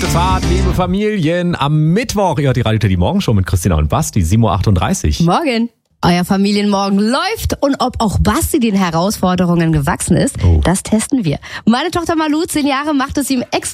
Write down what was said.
Fahrt, liebe Familien. Am Mittwoch, ihr hört die Radio Teddy Morgenshow mit Christina und Basti, 7.38 Uhr. Morgen. Euer Familienmorgen läuft und ob auch Basti den Herausforderungen gewachsen ist, das testen wir. Meine Tochter Malu, 10 Jahre, macht es ihm extra